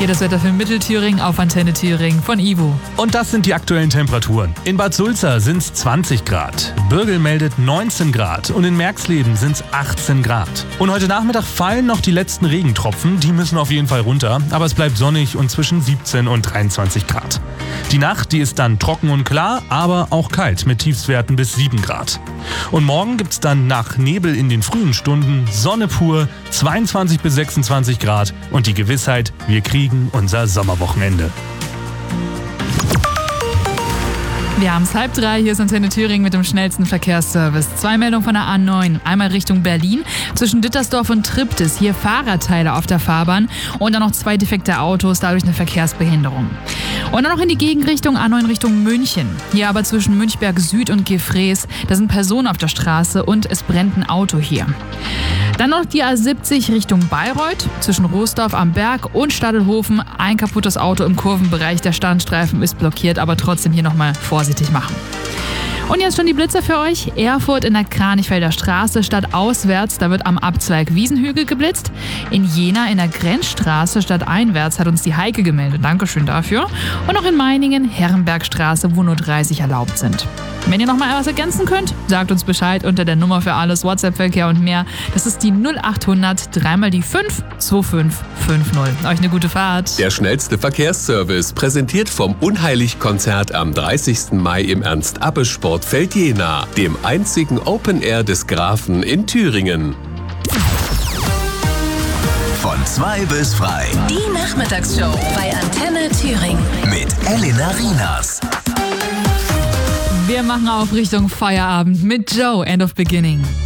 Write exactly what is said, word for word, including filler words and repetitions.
Hier das Wetter für Mittelthüringen auf Antenne Thüringen von Ivo. Und das sind die aktuellen Temperaturen. In Bad Sulza sind es zwanzig Grad, Bürgel meldet neunzehn Grad und in Merxleben sind es achtzehn Grad. Und heute Nachmittag fallen noch die letzten Regentropfen, die müssen auf jeden Fall runter, aber es bleibt sonnig und zwischen siebzehn und dreiundzwanzig Grad. Die Nacht, die ist dann trocken und klar, aber auch kalt mit Tiefstwerten bis sieben Grad. Und morgen gibt's dann nach Nebel in den frühen Stunden Sonne pur, zweiundzwanzig bis sechsundzwanzig Grad und die Gewissheit, wir kriegen unser Sommerwochenende. Wir haben es halb drei, hier ist Antenne Thüringen mit dem schnellsten Verkehrsservice. Zwei Meldungen von der A neun, einmal Richtung Berlin, zwischen Dittersdorf und Triptis, hier Fahrradteile auf der Fahrbahn und dann noch zwei defekte Autos, dadurch eine Verkehrsbehinderung. Und dann noch in die Gegenrichtung A neun Richtung München, hier aber zwischen Münchberg Süd und Gefrees, da sind Personen auf der Straße und es brennt ein Auto hier. Dann noch die A siebzig Richtung Bayreuth, zwischen Roosdorf am Berg und Stadelhofen. Ein kaputtes Auto im Kurvenbereich, der Standstreifen ist blockiert, aber trotzdem hier nochmal vorsichtig machen. Und jetzt schon die Blitzer für euch. Erfurt in der Kranichfelder Straße stadtauswärts, da wird am Abzweig Wiesenhügel geblitzt. In Jena in der Grenzstraße stadteinwärts hat uns die Heike gemeldet. Dankeschön dafür. Und noch in Meiningen Herrenbergstraße, wo nur dreißig erlaubt sind. Wenn ihr noch mal was ergänzen könnt, sagt uns Bescheid unter der Nummer für alles, WhatsApp-Verkehr und mehr. Das ist die null achthundert drei mal die fünf zwei fünf fünf null. Euch eine gute Fahrt. Der schnellste Verkehrsservice, präsentiert vom Unheilig-Konzert am dreißigsten Mai im Ernst-Abbe-Sportfeld Jena, dem einzigen Open Air des Grafen in Thüringen. Von zwei bis frei. Die Nachmittagsshow bei Antenne Thüringen. Mit Elena Rienas. Wir machen auf Richtung Feierabend mit Joe, End of Beginning.